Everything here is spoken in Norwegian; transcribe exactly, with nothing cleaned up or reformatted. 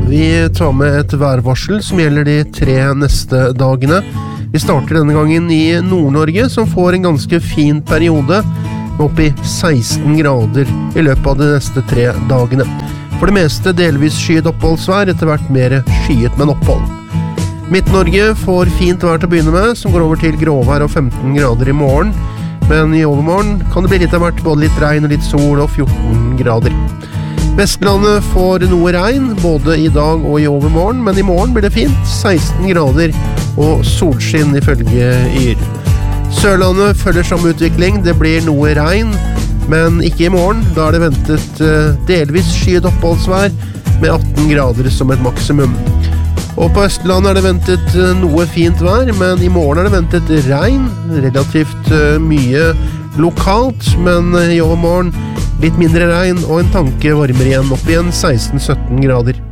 Vi tar med et værvarsel som gjelder de tre neste dagene. Vi starter denne gangen i Nord-Norge, som får en ganske fin periode, med opp i seksten grader i løpet av de neste tre dagene. For det meste delvis skyet oppholdsvær, etter hvert mer skyet, men opphold. Midt-Norge får fint vær til å begynne med, som går over til gråvær og femten grader i morgen. Men i overmorgen kan det bli litt av hvert, både litt regn og litt sol og fjorten grader. Vestlandet får noe regn, både i dag og i overmorgen, men i morgen blir det fint, seksten grader og solskinn ifølge Yr. Sørlandet følger samme utvikling, det blir noe regn, men ikke i morgen, da er det ventet delvis skyet oppholdsvær med atten grader som et maksimum. Og på Østlandet er det ventet noe fint vær, men i morgen er det ventet regn, relativt mye lokalt, men i overmorgen litt mindre regn og en tanke varmere igjen, opp igjen seksten sytten grader.